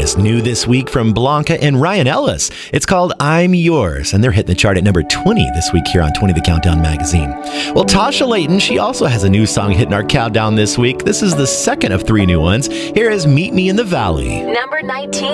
is new this week from Blanca and Ryan Ellis. It's called I'm Yours, and they're hitting the chart at number 20 this week here on 20 The Countdown magazine. Well, Tasha Layton, she also has a new song hitting our countdown this week. This is the second of 3 new ones. Here is Meet Me in the Valley. Number 19.